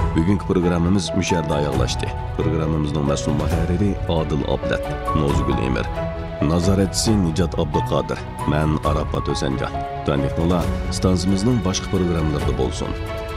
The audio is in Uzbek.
Bugungi programmamiz musharda oyoqlashdi. Programmamizning mas'ul muharriri Odil Oblat, Nozgul Emir, nazoratchisi Nijat Abduqodir, men Arafat O'sanjon. Tanixnolar stansiyamizning boshqa programmalarida bo'lsin.